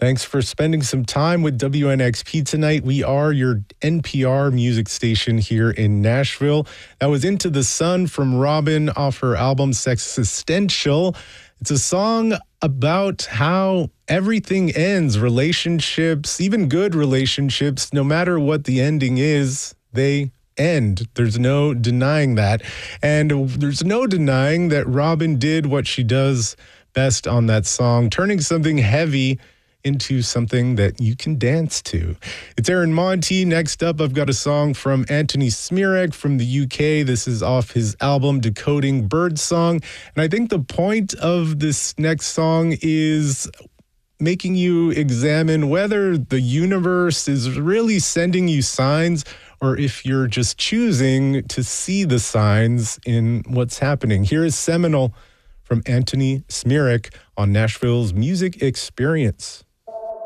Thanks for spending some time with WNXP tonight. We are your NPR music station here in Nashville. That was Into the Sun from Robyn off her album Sexistential. It's a song about how everything ends, relationships, even good relationships, no matter what the ending is, they end. There's no denying that. And there's no denying that Robyn did what she does best on that song, turning something heavy into something that you can dance to. It's Aaron Monti. Next up, I've got a song from Anthony Smirek from the UK. This is off his album Decoding Birdsong. And I think the point of this next song is making you examine whether the universe is really sending you signs or if you're just choosing to see the signs in what's happening. Here is Seminole from Anthony Smirek on Nashville's Music Experience.